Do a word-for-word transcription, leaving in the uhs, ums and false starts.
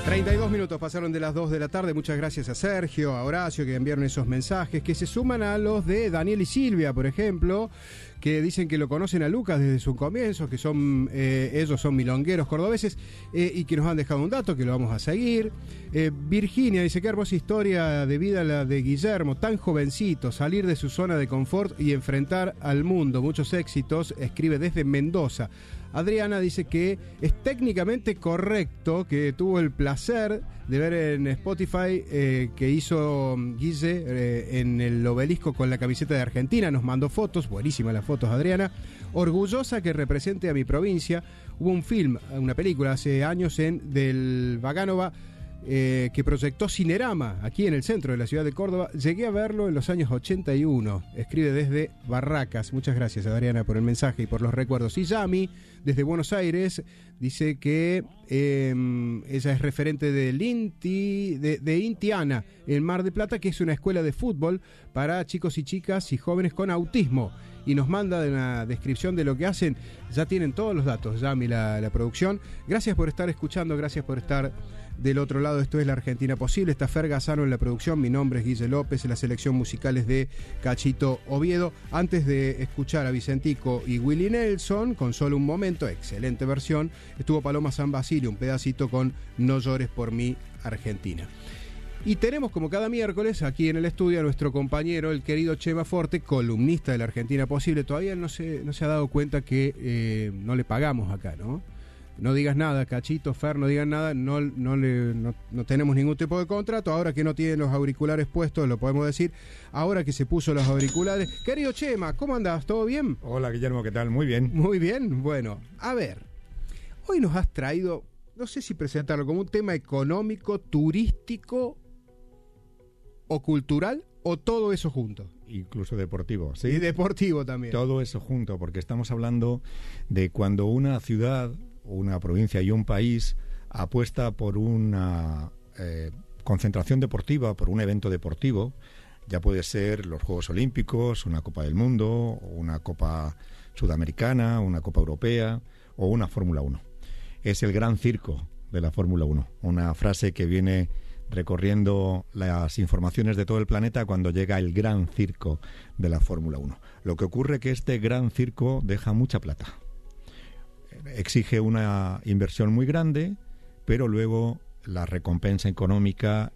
treinta y dos minutos pasaron de las dos de la tarde. Muchas gracias a Sergio, a Horacio, que enviaron esos mensajes, que se suman a los de Daniel y Silvia, por ejemplo, que dicen que lo conocen a Lucas desde sus comienzos, que son eh, ellos son milongueros cordobeses, eh, y que nos han dejado un dato que lo vamos a seguir. eh, Virginia dice: qué hermosa historia de vida la de Guillermo, tan jovencito, salir de su zona de confort y enfrentar al mundo, muchos éxitos. Escribe desde Mendoza. Adriana dice que es técnicamente correcto, que tuvo el placer de ver en Spotify eh, que hizo Guille eh, en el obelisco con la camiseta de Argentina. Nos mandó fotos, buenísimas las fotos, Adriana. Orgullosa que represente a mi provincia. Hubo un film, una película hace años en del Vaganova, Eh, que proyectó Cinerama aquí en el centro de la ciudad de Córdoba. Llegué a verlo en los años ochenta y uno. Escribe desde Barracas. Muchas gracias, Adriana, por el mensaje y por los recuerdos. Y Yami, desde Buenos Aires, dice que eh, ella es referente del Inti, de, de Intiana, en Mar del Plata, que es una escuela de fútbol para chicos y chicas y jóvenes con autismo. Y nos manda una descripción de lo que hacen. Ya tienen todos los datos, Yami, la, la producción. Gracias por estar escuchando, gracias por estar del otro lado. Esto es La Argentina Posible. Está Fer Gazzano en la producción. Mi nombre es Guille López. La selección musical es de Cachito Oviedo. Antes de escuchar a Vicentico y Willie Nelson, con Solo un Momento, excelente versión, estuvo Paloma San Basilio, un pedacito con No llores por mí, Argentina. Y tenemos, como cada miércoles, aquí en el estudio a nuestro compañero, el querido Chema Forte, columnista de La Argentina Posible. Todavía no se, no se ha dado cuenta que eh, no le pagamos acá, ¿no? No digas nada, Cachito, Fer, no digan nada, no, no, le, no, no tenemos ningún tipo de contrato. Ahora que no tienen los auriculares puestos, lo podemos decir, ahora que se puso los auriculares. Querido Chema, ¿cómo andás? ¿Todo bien? Hola, Guillermo, ¿qué tal? Muy bien. Muy bien, bueno, a ver, hoy nos has traído, no sé si presentarlo como un tema económico, turístico o cultural, o todo eso junto. Incluso deportivo, ¿sí? Y deportivo también. Todo eso junto, porque estamos hablando de cuando una ciudad, una provincia y un país apuesta por una eh, concentración deportiva, por un evento deportivo. Ya puede ser los Juegos Olímpicos, una Copa del Mundo, una Copa Sudamericana, una Copa Europea o una Fórmula uno. Es el gran circo de la Fórmula uno, una frase que viene recorriendo las informaciones de todo el planeta cuando llega el gran circo de la Fórmula uno. Lo que ocurre es que este gran circo deja mucha plata. Exige una inversión muy grande, pero luego la recompensa económica